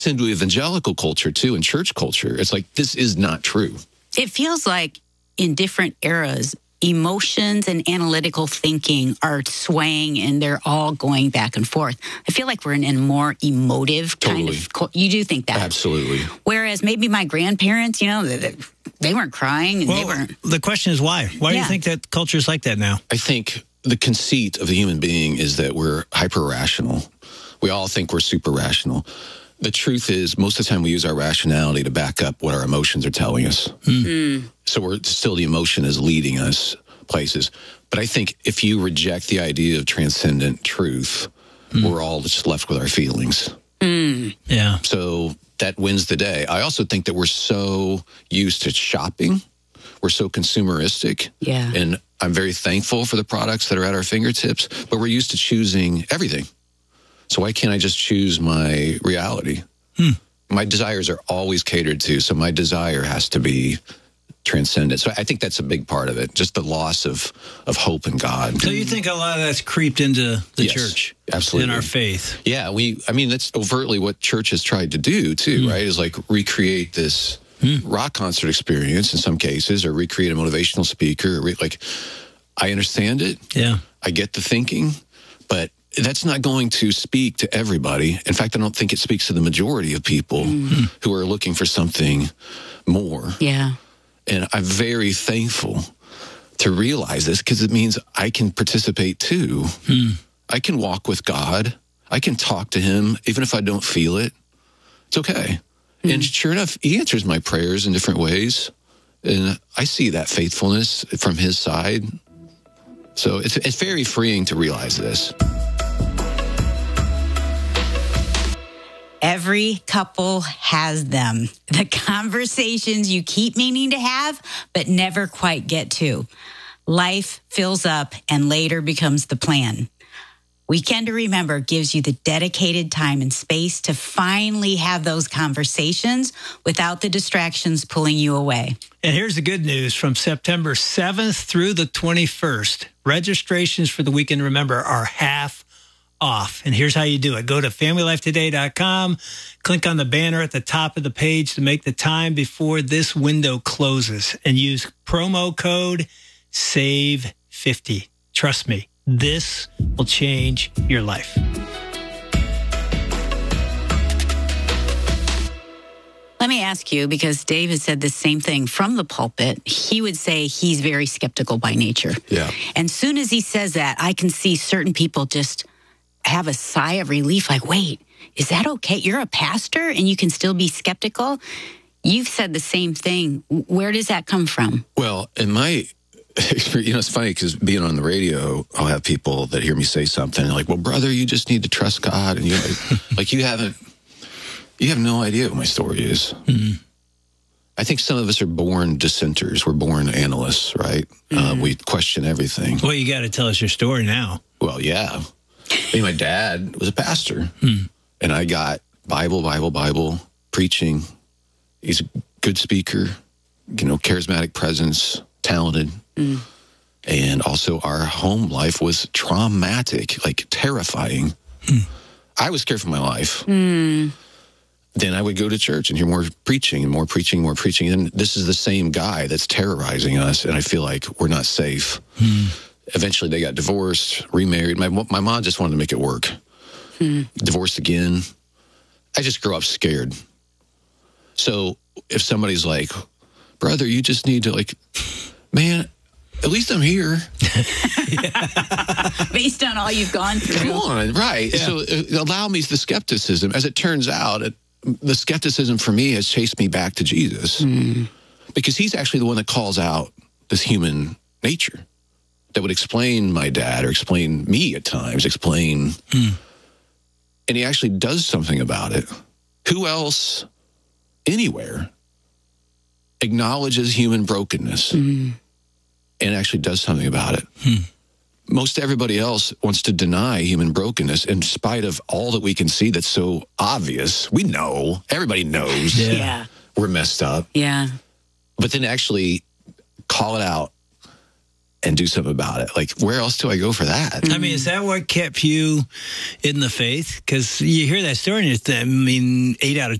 into evangelical culture too and church culture. It's like, this is not true. It feels like in different eras, emotions and analytical thinking are swaying and they're all going back and forth. I feel like we're in a more emotive kind of... You do think that? Absolutely. Whereas maybe my grandparents, they weren't crying. And the question is why? Why do you think that culture is like that now? I think the conceit of the human being is that we're hyper-rational. We all think we're super rational. The truth is, most of the time we use our rationality to back up what our emotions are telling us. So the emotion is leading us places. But I think if you reject the idea of transcendent truth, we're all just left with our feelings. Yeah. So that wins the day. I also think that we're so used to shopping. We're so consumeristic. Yeah. And I'm very thankful for the products that are at our fingertips, but we're used to choosing everything. So why can't I just choose my reality? My desires are always catered to, so my desire has to be transcendent. So I think that's a big part of it, just the loss of hope in God. So you think a lot of that's creeped into the church? Absolutely. In our faith? Yeah, that's overtly what church has tried to do too, right? Is like recreate this rock concert experience in some cases, or recreate a motivational speaker. I understand it. Yeah. I get the thinking, but that's not going to speak to everybody. In fact, I don't think it speaks to the majority of people who are looking for something more. Yeah. And I'm very thankful to realize this, because it means I can participate too. I can walk with God. I can talk to him, even if I don't feel it. It's okay. And sure enough, he answers my prayers in different ways. And I see that faithfulness from his side. So it's very freeing to realize this. Every couple has them. The conversations you keep meaning to have, but never quite get to. Life fills up and later becomes the plan. Weekend to Remember gives you the dedicated time and space to finally have those conversations without the distractions pulling you away. And here's the good news. From September 7th through the 21st, registrations for the Weekend to Remember are half off. And here's how you do it. Go to FamilyLifeToday.com, click on the banner at the top of the page to make the time before this window closes, and use promo code SAVE50. Trust me, this will change your life. Let me ask you, because Dave has said the same thing from the pulpit. He would say he's very skeptical by nature. Yeah. And soon as he says that, I can see certain people just have a sigh of relief, like, wait, is that okay? You're a pastor and you can still be skeptical? You've said the same thing. Where does that come from? Well, in my experience, it's funny because being on the radio, I'll have people that hear me say something like, well, brother, you just need to trust God. And you're like, you have no idea what my story is. I think some of us are born dissenters. We're born analysts, right? We question everything. Well, you got to tell us your story now. Well, yeah. My dad was a pastor, and I got Bible, preaching. He's a good speaker, charismatic presence, talented. And also our home life was traumatic, like terrifying. I was scared for my life. Then I would go to church and hear more preaching and more preaching, more preaching. And this is the same guy that's terrorizing us, and I feel like we're not safe. Eventually, they got divorced, remarried. My mom just wanted to make it work. Divorced again. I just grew up scared. So if somebody's like, brother, you just need to, man, at least I'm here. Based on all you've gone through. Come on, right. Yeah. So allow me the skepticism. As it turns out, the skepticism for me has chased me back to Jesus. Because he's actually the one that calls out this human nature that would explain my dad, or explain me at times, and he actually does something about it. Who else, anywhere, acknowledges human brokenness and actually does something about it? Most everybody else wants to deny human brokenness in spite of all that we can see that's so obvious. We know. Everybody knows. Yeah. We're messed up. Yeah. But then actually call it out and do something about it. Like, where else do I go for that? I mean, is that what kept you in the faith? Because you hear that story and 8 out of